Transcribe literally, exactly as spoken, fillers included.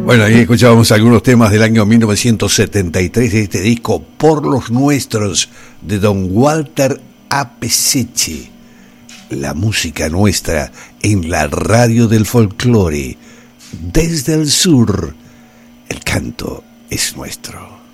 Bueno, ahí escuchábamos algunos temas del año mil novecientos setenta y tres de este disco Por los Nuestros de don Walter Apesicci. La música nuestra en la radio del folclore. Desde el sur, el canto es nuestro.